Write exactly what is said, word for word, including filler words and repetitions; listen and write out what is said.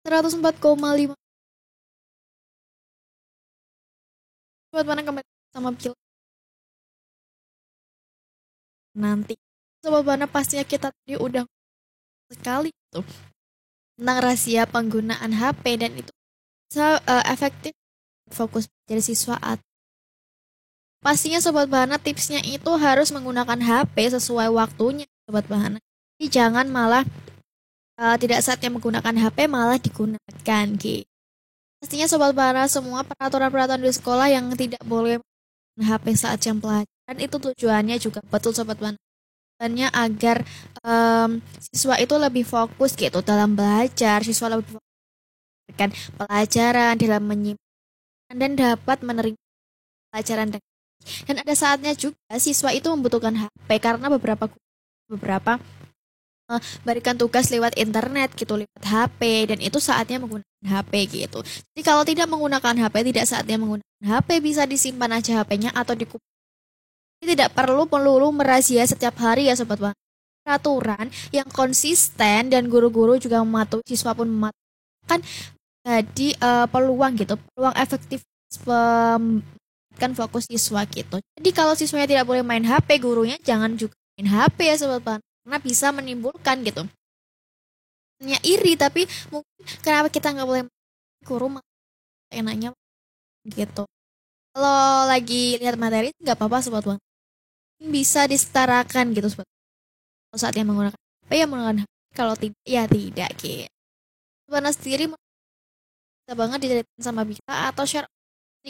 seratus empat koma lima. Sobat Bana kembali sama Pil. Nanti Sobat Bana pastinya kita tadi udah sekali tuh tentang rahasia penggunaan H P dan itu bisa uh, efektif fokus dari siswa. At pastinya Sobat Bahana tipsnya itu harus menggunakan H P sesuai waktunya Sobat Bahana. Jadi jangan malah uh, tidak saatnya menggunakan H P malah digunakan gitu. Pastinya Sobat Bahana semua peraturan-peraturan di sekolah yang tidak boleh menggunakan H P saat jam pelajaran itu tujuannya juga betul Sobat Bahana. Tujuannya agar um, siswa itu lebih fokus gitu dalam belajar, siswa lebih fokus dengan pelajaran dalam menyimpulkan dan dapat menerima pelajaran dengan dan ada saatnya juga siswa itu membutuhkan H P karena beberapa beberapa uh, berikan tugas lewat internet gitu lewat H P dan itu saatnya menggunakan H P gitu. Jadi kalau tidak menggunakan H P tidak saatnya menggunakan H P bisa disimpan aja H P-nya atau di tidak perlu melulu merazia setiap hari ya Sobat Bang. Peraturan yang konsisten dan guru-guru juga mematuhi siswa pun mematuhi kan jadi uh, peluang gitu peluang efektif pem kan fokus siswa gitu. Jadi kalau siswanya tidak boleh main H P, gurunya jangan juga main H P ya Sobat Pan. Karena bisa menimbulkan gitu. Hanya iri tapi mungkin kenapa kita nggak boleh guru enaknya gitu. Kalau lagi lihat materi nggak apa-apa Sobat Pan. Bisa disetarakan gitu Sobat. Kalau saat yang menggunakan H P ya menggunakan H P. Kalau tidak ya tidak gitu. Sobat sendiri bisa banget diceritain sama Bisa atau share